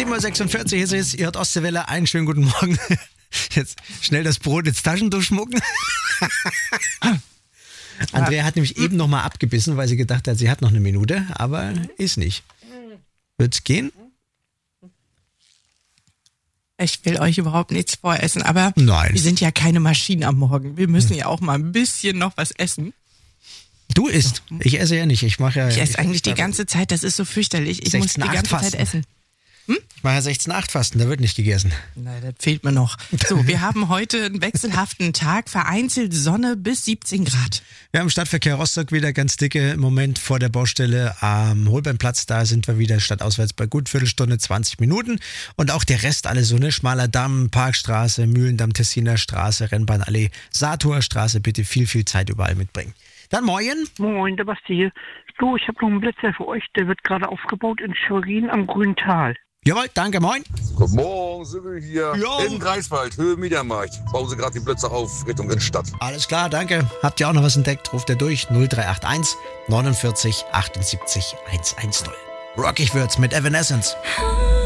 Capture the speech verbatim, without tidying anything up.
sieben Uhr sechsundvierzig ist es, ihr hört Ostseewelle, einen schönen guten Morgen. Jetzt schnell das Brot ins Taschentuch schmucken. Andrea hat nämlich eben nochmal abgebissen, weil sie gedacht hat, sie hat noch eine Minute, aber ist nicht. Wird's gehen? Ich will euch überhaupt nichts voressen, aber Nein. wir sind ja keine Maschinen am Morgen. Wir müssen ja auch mal ein bisschen noch was essen. Du isst. Ich esse ja nicht. Ich mache ja. Ich esse eigentlich die ganze Zeit, das ist so fürchterlich. Ich muss die ganze Zeit essen. Hm? Ich mache ja sechzehn acht Fasten, da wird nicht gegessen. Nein, das fehlt mir noch. So, wir haben heute einen wechselhaften Tag, vereinzelt Sonne bis siebzehn Grad. Wir haben im Stadtverkehr Rostock wieder ganz dicke im Moment vor der Baustelle am Holbeinplatz. Da sind wir wieder stadtauswärts bei gut Viertelstunde, zwanzig Minuten. Und auch der Rest alles so, ne? Schmaler Damm, Parkstraße, Mühlendamm, Tessiner Straße, Rennbahnallee, Saartor Straße. Bitte viel, viel Zeit überall mitbringen. Dann moin. Moin, der Basti hier. Du, ich habe noch einen Blitzer für euch. Der wird gerade aufgebaut in Schwerin am Grünen Tal. Jawohl, danke, moin. Guten Morgen, sind wir hier Jo. in Greifswald, Höhe Mediamarkt. Bauen Sie gerade die Blitze auf, Richtung Innenstadt. Alles klar, danke. Habt ihr auch noch was entdeckt? Ruft ihr durch null drei acht eins neunundvierzig achtundsiebzig hundertzehn. Rockig wird's mit Evanescence.